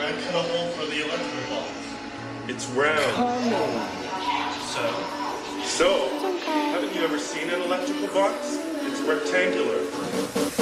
trying to cut a hole for the electrical box. It's round. So? So, haven't you ever seen an electrical box? It's rectangular.